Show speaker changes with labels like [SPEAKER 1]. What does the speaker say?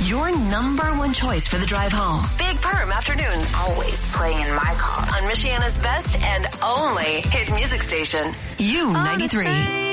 [SPEAKER 1] your number one choice for the drive home. Big Perm Afternoons.
[SPEAKER 2] Always playing in my car.
[SPEAKER 1] On Michiana's best and only hit music station. U93.